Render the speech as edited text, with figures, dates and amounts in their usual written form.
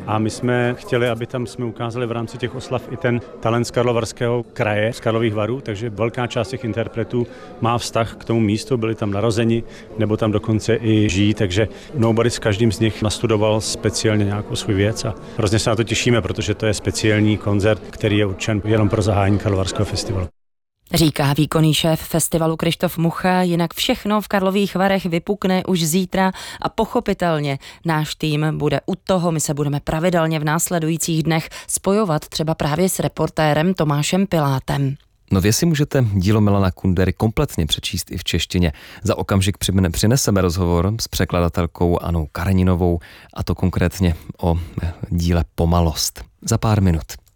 A my jsme chtěli, aby tam jsme ukázali v rámci těch oslav i ten talent z Karlovarského kraje, z Karlových Varů, takže velká část těch interpretů má vztah k tomu místu, byli tam narozeni, nebo tam dokonce i žijí, takže Nobody s každým z nich nastudoval speciálně nějakou svou věc a hrozně se na to těšíme, protože to je speciální koncert, který je určen jenom pro zahájení Karlovarského festivalu. Říká výkonný šéf festivalu Krištof Mucha, jinak všechno v Karlových Varech vypukne už zítra a pochopitelně náš tým bude u toho, my se budeme pravidelně v následujících dnech spojovat třeba právě s reportérem Tomášem Pilátem. Nově si můžete dílo Milana Kundery kompletně přečíst i v češtině. Za okamžik přineseme rozhovor s překladatelkou Annou Kareninovou, a to konkrétně o díle Pomalost. Za pár minut.